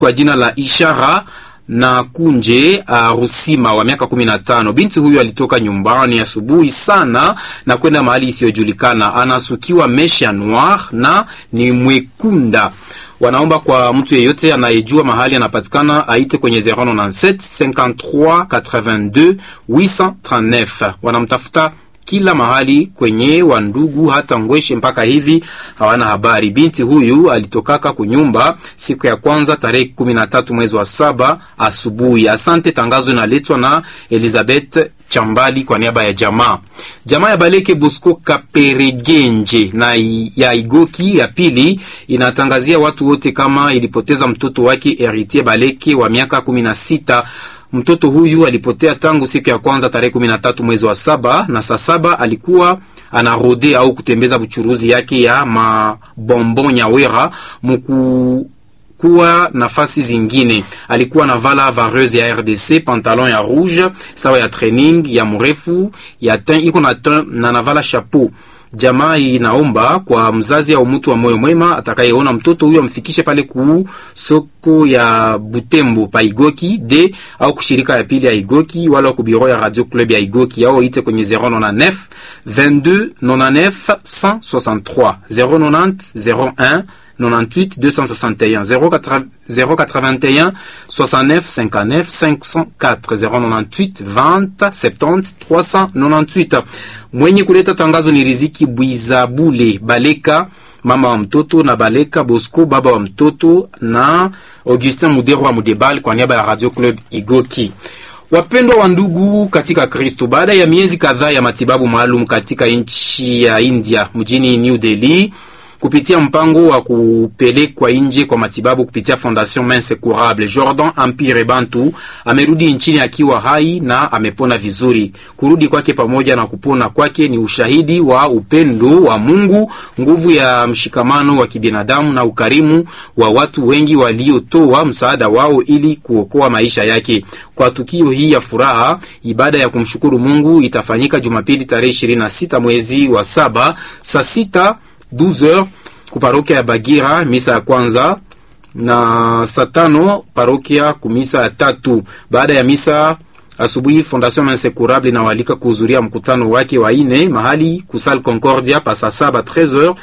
kwa jina la Ishara na Kunje Rusima wa miaka 15. Binti huyu alitoka nyumbani asubuhi sana na kwenda mahali isiyojulikana. Anasukiwa mesha noir na ni mwekunda. Wanaomba kwa mtu yeyote anayejua mahali anapatikana aite kwenye 097 53 82 839. Wanamtafuta kila mahali kwenye wandugu hata Ngweshe mpaka hivi hawana habari. Binti huyu alitokaka kunyumba siku ya kwanza tarehe 13 mwezi wa 7 asubuhi. Asante. Tangazo inaletwa na Elizabeth Chambali kwa niaba ya jamaa. Jamaa ya Baleke Bosco Kaperegenje na ya Igoki ya pili inatangazia watu wote kama ilipoteza mtoto wake Heritier Baleke wa miaka 16. Mtoto huyu alipotea tangu siku ya kwanza tarehe 13 mwezi wa 7 na saa 7 alikuwa anarode au kutembeza buchuruzi yake ya mabombo Nyawera kuwa nafasi zingine. Alikuwa na vala vareuse ya RDC, pantalon ya rouge, sawa ya training ya mrefu, ya teint iko na navala chapeau. Jamaa inaomba kwa mzazi au mtu wa moyo mwema atakayeona mtoto huyo amfikishe pale ku soko ya Butembo pa Igoki de au kushirika ya pili ya Igoki wala ku bureau ya Radio Club ya Igoki au ite kwenye 099 22 99 163 090 01 98 261 081 69 59 504 098 20 70 398. Mwenye kuleta tangazo ni Riziki Bwizabule Baleka mama wa mtoto na Baleka Bosco baba wa mtoto na Augustin Mudero wa Mudebal kwa niaba ya Radio Club Igoki. Wapendwa wa ndugu katika Kristo, baada ya miezi kadhaa ya matibabu maalum katika nchi ya India mjini New Delhi kupitia mpango wa kupelekwa nje kwa matibabu kupitia Fondation Main Secourable, Jordan Empire Bantu amerudi nchini akiwa hai na amepona vizuri. Kurudi kwake pamoja na kupona kwake ni ushahidi wa upendo wa Mungu, nguvu ya mshikamano wa kibinadamu na ukarimu wa watu wengi waliotoa msaada wao ili kuokoa maisha yake. Kwa tukio hii ya furaha, ibada ya kumshukuru Mungu itafanyika Jumapili tarehe 26 mwezi wa 7 saa 6 12h kuparokia ya Bagira misa ya kwanza na saa 5 parokia kumisa ya 3. Baada ya misa asubuhi Fondation Main Secourable na walika kuhudhuria mkutano wake wa 4 mahali kusal Concordia pa saa 7 13h.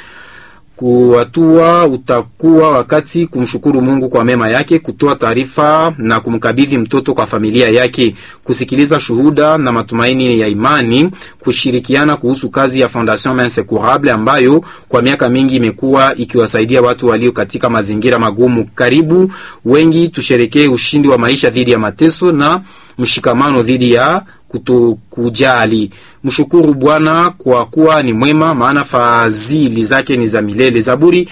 Kuatua utakuwa wakati kumshukuru Mungu kwa mema yake, kutoa taarifa na kumkabidhi mtoto kwa familia yake, kusikiliza shuhuda na matumaini ya imani, kushirikiana kuhusu kazi ya Fondation Main Secourable ambayo kwa miaka mingi imekuwa ikiwasaidia watu walio katika mazingira magumu. Karibu wengi tusherekee ushindi wa maisha dhidi ya mateso na mshikamano dhidi ya kutokujali. Mshukuru Bwana kwa kuwa ni mwema, maana fadhili zake ni za milele. Zaburi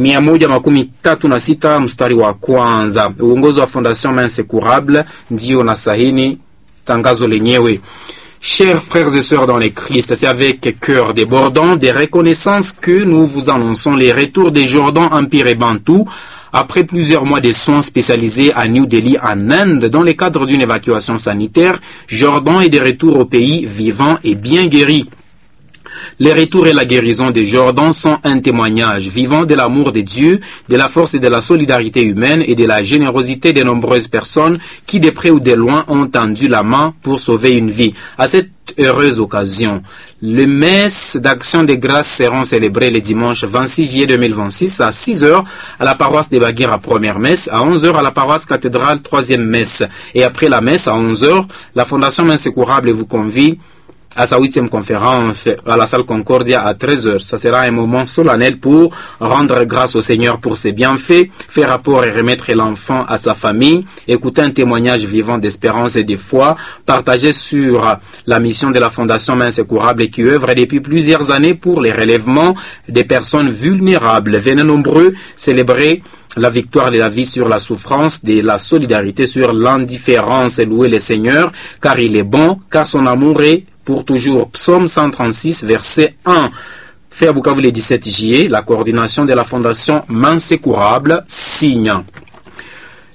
136 mstari wa kwanza. Uongozi wa Fondation Main Secourable ndio na sahini tangazo lenyewe. Chers frères et sœurs dans les Christ, c'est avec cœur débordant de reconnaissance que nous vous annonçons les retours des Jordan Empire et Bantu après plusieurs mois de soins spécialisés à New Delhi en Inde dans le cadre d'une évacuation sanitaire. Jordan est de retour au pays vivant et bien guéri. Les retours et la guérison de Jordan sont un témoignage vivant de l'amour de Dieu, de la force et de la solidarité humaine et de la générosité de nombreuses personnes qui de près ou de loin ont tendu la main pour sauver une vie. À cette heureuse occasion, les messes d'action de grâce seront célébrées le dimanche 26 juillet 2026 à 6h à la paroisse de Baguira première messe, à 11h à la paroisse cathédrale troisième messe. Et après la messe à 11h, la Fondation Main Secourable vous convie à sa 8e conférence à la salle Concordia à 13h. Ça sera un moment solennel pour rendre grâce au Seigneur pour ses bienfaits, faire rapport et remettre l'enfant à sa famille, écouter un témoignage vivant d'espérance et de foi, partager sur la mission de la Fondation Main Secourable qui œuvre depuis plusieurs années pour le relèvement des personnes vulnérables. Venez nombreux célébrer la victoire de la vie sur la souffrance, de la solidarité sur l'indifférence et louer le Seigneur, car il est bon, car son amour est pour toujours. Psaume 136, verset 1. Fait à Bukavu le 17 juillet, la coordination de la Fondation Main Secourable signe.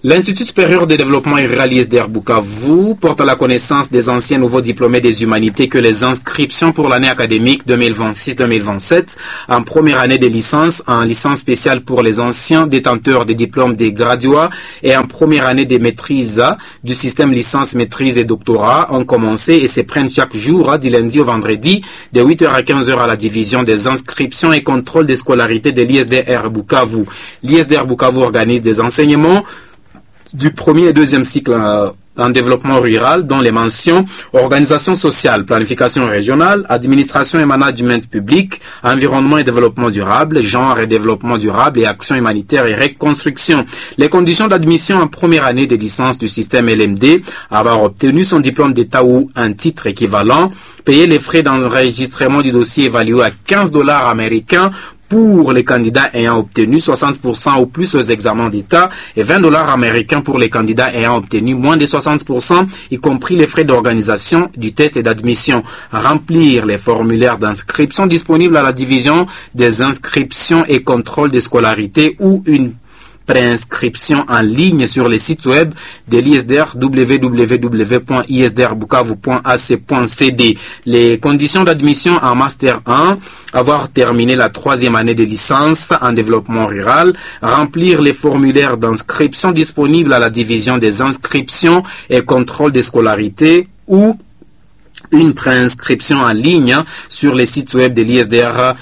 L'Institut supérieur de développement rural ISDR Bukavu porte à la connaissance des anciens nouveaux diplômés des humanités que les inscriptions pour l'année académique 2026-2027 en première année de licence, en licence spéciale pour les anciens détenteurs des diplômes des graduats et en première année de maîtrise du système licence, maîtrise et doctorat ont commencé et se prennent chaque jour du lundi au vendredi de 8h à 15h à la division des inscriptions et contrôle des scolarités de l'ISDR Bukavu. L'ISDR Bukavu organise des enseignements du premier et deuxième cycle en développement rural, dont les mentions organisation sociale, planification régionale, administration et management public, environnement et développement durable, genre et développement durable et action humanitaire et reconstruction. Les conditions d'admission en première année de licence du système LMD, avoir obtenu son diplôme d'état ou un titre équivalent, payer les frais d'enregistrement du dossier évalué à $15 américains pour les candidats ayant obtenu 60% ou plus aux examens d'État et $20 américains pour les candidats ayant obtenu moins de 60%, y compris les frais d'organisation du test et d'admission. Remplir les formulaires d'inscription disponibles à la division des inscriptions et contrôle des scolarités ou une préinscription en ligne sur les sites web de l'ISDR www.isdrbukavu.ac.cd. Les conditions d'admission en Master 1, avoir terminé la 3e année de licence en développement rural, remplir les formulaires d'inscription disponibles à la division des inscriptions et contrôle des scolarités ou une préinscription en ligne sur les sites web de l'ISDR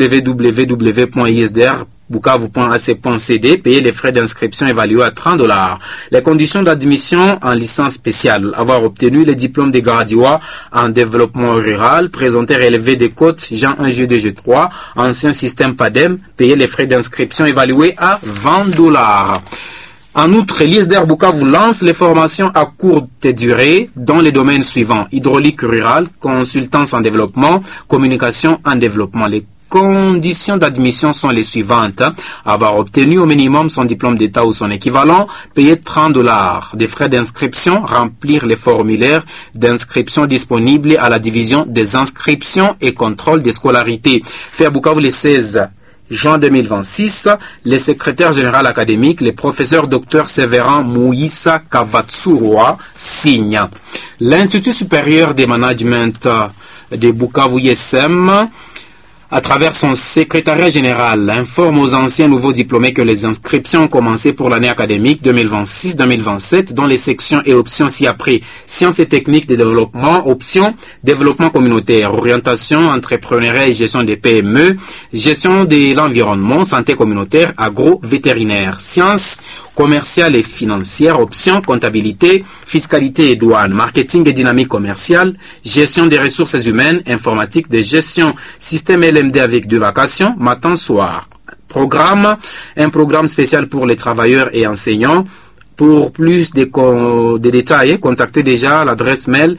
www.isdrbukavu.ac.cd, payer les frais d'inscription évalués à $30. Les conditions d'admission en licence spéciale, avoir obtenu les diplômes des graduats en développement rural, présenter relevé des cotes Jean 1 G2 G3, ancien système PADEM, payer les frais d'inscription évalués à $20. En outre, l'ISDR Bukavu lance les formations à courte durée dans les domaines suivants: hydraulique rurale, consultance en développement, communication en développement. Les conditions d'admission sont les suivantes: avoir obtenu au minimum son diplôme d'état ou son équivalent, payer $30 des frais d'inscription, remplir les formulaires d'inscription disponibles à la division des inscriptions et contrôle des scolarités. Fait à Bukavu le 16 juin 2026, le secrétaire général académique, le professeur Dr Sévérin Mouissa Kavatsurwa, signe. L'Institut supérieur de management de Bukavu ISM, à travers son secrétariat général, informe aux anciens nouveaux diplômés que les inscriptions ont commencé pour l'année académique 2026-2027 dans les sections et options ci-après: sciences et techniques de développement, option développement communautaire, orientation, entrepreneuriat et gestion des PME, gestion de l'environnement, santé communautaire, agro-vétérinaire, sciences commerciales et financières, option comptabilité, fiscalité et douane, marketing et dynamique commerciale, gestion des ressources humaines, informatique de gestion, système LMD avec 2 vacations, matin-soir. Programme, un programme spécial pour les travailleurs et enseignants. Pour plus de détails, contactez déjà l'adresse mail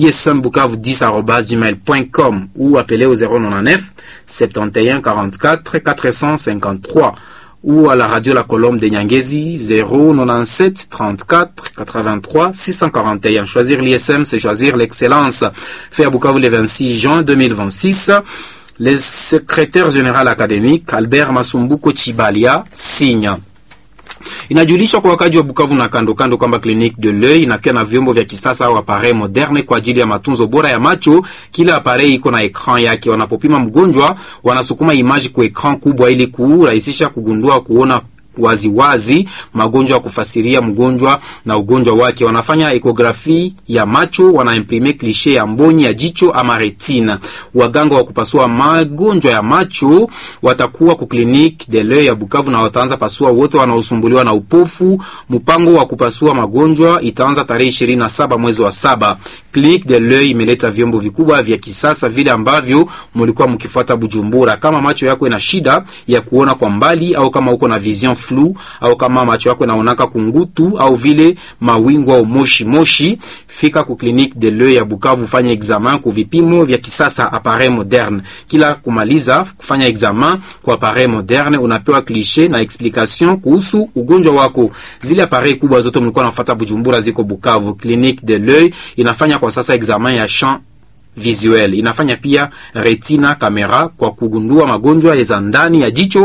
ismbukavu10@gmail.com ou appelez au 099 71 44 453 ou à la radio La Colombe de Nyangezi 097 34 83 641. Choisir l'ISM, c'est choisir l'excellence. Fait à Bukavu le 26 juin 2026. Le secrétaire général académique Albert Masumbuko Chibalia signe. Inajulishwa kwa wakaji wa Bukavu na kando kando kwamba Clinique de l'Oeil inakuwa na vyombo vya kisasa au appareil moderne kwa ajili ya matunzo bora ya macho. Kila appareil iko na ekran yake. Wanapopima mgonjwa, wanasukuma image kwa ekran kubwa ili kurahisisha kugundua, kuona wazi magonjwa, kufasiria mgonjwa na ugonjwa wake. Wanafanya ekografi ya macho, wanaimprime cliché ya mboni ya jicho ama retina. Waganga wa kupasua magonjwa ya macho watakuwa ku Clinique de l'Oeil ya Bukavu na wataanza pasua wote wanaosumbuliwa na upofu. Mpango wa kupasua magonjwa itaanza tarehe 27 mwezi wa 7. Clinique de l'Oeil imeleta vyombo vikubwa vya kisasa vile ambavyo mlikuwa mkifuata Bujumbura. Kama macho yako ina shida ya kuona kwa mbali, au kama uko na vision flu, au kama macho yako yanaonaka kungutu au vile mawingu au moshi, fika ku Clinique de l'Oeil ya Bukavu, fanya examen ku vipimo vya kisasa, appareil moderne. Kila kumaliza kufanya examen kwa appareil moderne, unapewa cliché na explication kuhusu ugonjwa wako. Zile appareil kubwa zote mlikuwa nafuata Bujumbura ziko Bukavu. Clinique de l'Oeil inafanya kwa sasa examen ya champ visuel, inafanya pia retina kamera kwa kugundua magonjwa ya ndani ya jicho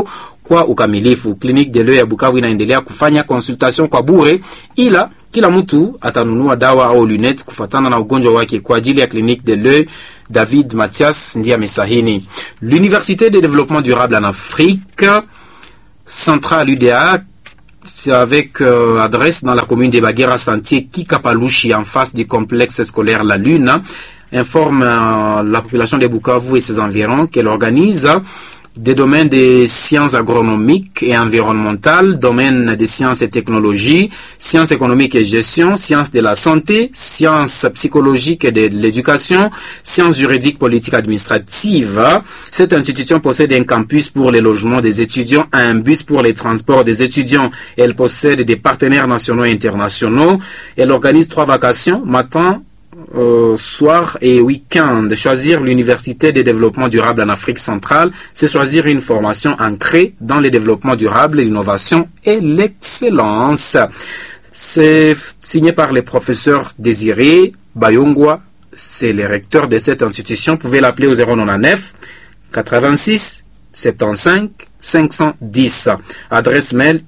kwa ukamilifu. Clinique de l'Oeil ya Bukavu inaendelea kufanya consultation kwa bure, ila kila mtu atanunua dawa au lunette kufuatana na ugonjwa wake. Kwa ajili ya Clinique de l'Oeil, David Mathias ndiye amesahini. L'Université de développement durable en Afrique centrale UDA, c'est avec adresse dans la commune de Baguera Sentier, Kikapalouchi, en face du complexe scolaire La Lune, informe la population de Bukavu et ses environs qu'elle organise des domaines des sciences agronomiques et environnementales, domaines des sciences et technologies, sciences économiques et gestion, sciences de la santé, sciences psychologiques et de l'éducation, sciences juridiques, politiques, administratives. Cette institution possède un campus pour les logements des étudiants, un bus pour les transports des étudiants. Elle possède des partenaires nationaux et internationaux. Elle organise 3 vacations, matin, soir et week-end. Choisir l'Université de développement durable en Afrique centrale, c'est choisir une formation ancrée dans le développement durable, l'innovation et l'excellence. C'est signé par le professeur Désiré Bayongwa, c'est le recteur de cette institution. Vous pouvez l'appeler au 099 86 75 510. Adresse mail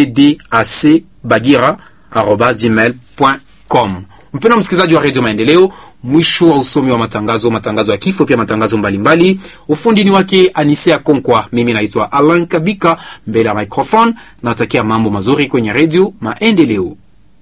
uddacbagira@gmail.com. Mpendwa msikilizaji wa Radio Maendeleo, mwisho wa usomi wa matangazo ya kifo, pia matangazo mbalimbali. Ufundi ni wake Anisia Konkwa. Mimi naitwa Alan Kabika, mbele ya microphone. Natakia mambo mazuri kwenye Radio Maendeleo.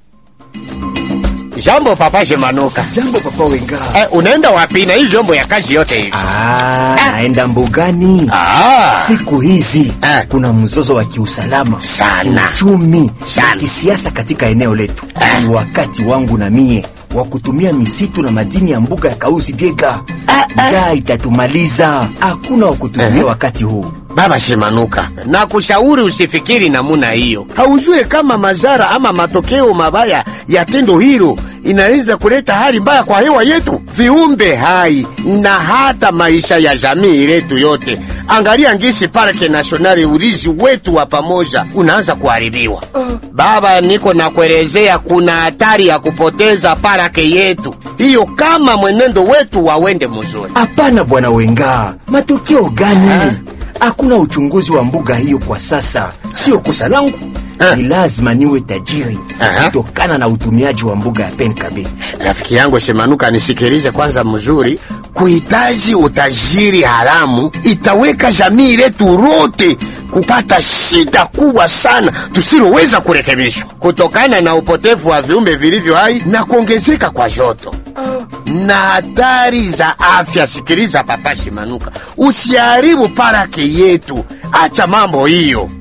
Jambo papa Shemanuka. Jambo papa Wenga. Unaenda wapi na hii jombo ya kazi yote hivi? Naenda mbugani. Siku hizi kuna mzozo wa kiusalama sana, uchumi sana, kisiasa katika eneo letu. Ni wakati wangu na mie wa kutumia misitu na madini ya mbuga ya Kauzi Biega. Itatumaliza. Hakuna wa kutumia wakati huu. Baba Shemanuka, na kushauri usifikiri namuna hiyo. Haujue kama madhara ama matokeo mabaya ya tendo hilo inaweza kuleta hali mbaya kwa hewa yetu, viumbe hai na hata maisha ya jamii letu yote. Angalia ngisi Parke Nationale, urizi wetu wa pamoja unaanza kuharibiwa. Baba, niko na kuelezea, kuna hatari ya kupoteza parke yetu hiyo kama mwenendo wetu wawende mzuri. Hapana bwana Wenga, matokeo gani? Hakuna uchunguzi wa mbuga hiyo kwa sasa. Sio kosa langu. Ni lazima niwe tajiri kutokana na utumiaji wa mbuga ya Penkabe. Rafiki yangu Shemanuka, nisikilize kwanza mzuri. Kuhitaji utajiri haramu itaweka jamii letu lote kupata shida kubwa sana tusiloweza kurekebishwa kutokana na upotevu wa viumbe vilivyo hai na kuongezeka kwa joto na hatari za afya. Sikiliza papa Shemanuka, usiharibu parake yetu, acha mambo hiyo.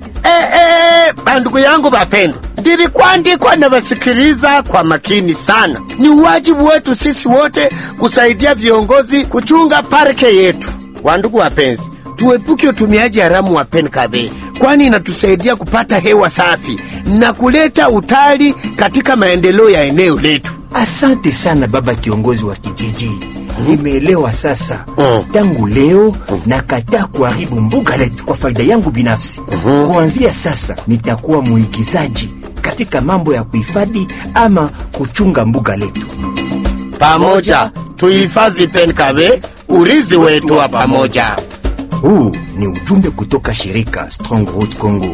Bandugu yangu bapendwa, ndilikuandikwa na wasikiliza kwa makini sana. Ni wajibu wetu sisi wote kusaidia viongozi kuchunga parke yetu. Wandugu wapenzi, tuepuke utumiaji haramu wa Penkabe, kwani inatusaidia kupata hewa safi na kuleta utali katika maendeleo ya eneo letu. Asante sana baba kiongozi wa kijiji. Nimeelewa sasa. Tangu leo nakataa kuharibu mbuga letu kwa faida yangu binafsi. Kuanzia sasa nitakuwa muigizaji katika mambo ya kuhifadhi ama kuchunga mbuga letu. Pamoja tuhifadhi Penkabe, urithi wetu wa pamoja. Huu ni ujumbe kutoka shirika Strong Road Congo.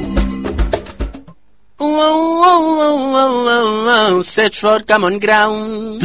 Search for common ground.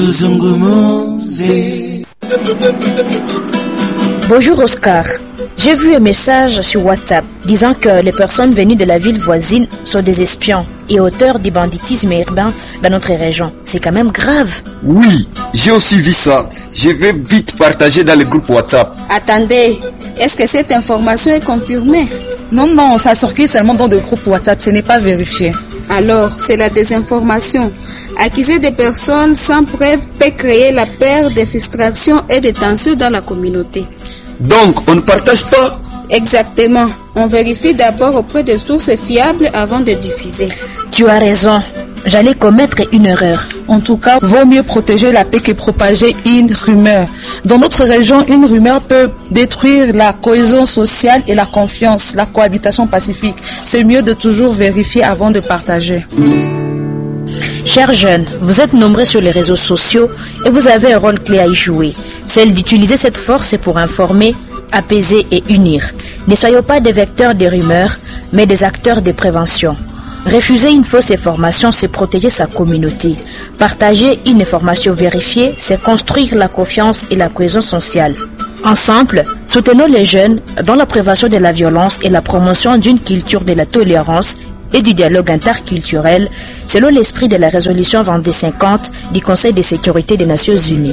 Bonjour Oscar. J'ai vu un message sur WhatsApp disant que les personnes venues de la ville voisine sont des espions et auteurs du banditisme urbain dans notre région. C'est quand même grave. Oui, j'ai aussi vu ça. Je vais vite partager dans le groupe WhatsApp. Attendez, est-ce que cette information est confirmée? Non, ça circule seulement dans des groupes WhatsApp, ce n'est pas vérifié. Alors, c'est la désinformation. Accuser des personnes sans preuve peut créer la peur de frustration et de tension dans la communauté. Donc, on ne partage pas? Exactement. On vérifie d'abord auprès de sources fiables avant de diffuser. Tu as raison. J'allais commettre une erreur. En tout cas, vaut mieux protéger la paix que propager une rumeur. Dans notre région, une rumeur peut détruire la cohésion sociale et la confiance, la cohabitation pacifique. C'est mieux de toujours vérifier avant de partager. Chers jeunes, vous êtes nombreux sur les réseaux sociaux et vous avez un rôle clé à y jouer. Celle d'utiliser cette force pour informer, apaiser et unir. Ne soyons pas des vecteurs des rumeurs. mais des acteurs de prévention. Refuser une fausse information, c'est protéger sa communauté. Partager une information vérifiée, c'est construire la confiance et la cohésion sociale. Ensemble, soutenons les jeunes dans la prévention de la violence et la promotion d'une culture de la tolérance et du dialogue interculturel, selon l'esprit de la résolution 2250 du Conseil de sécurité des Nations Unies.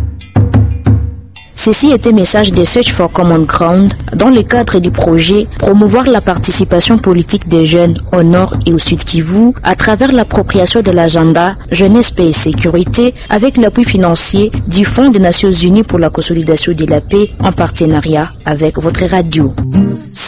Ceci était message de Search for Common Ground dans le cadre du projet promouvoir la participation politique des jeunes au nord et au sud Kivu à travers l'appropriation de l'agenda Jeunesse, Paix et Sécurité avec l'appui financier du Fonds des Nations Unies pour la consolidation de la paix en partenariat avec votre radio.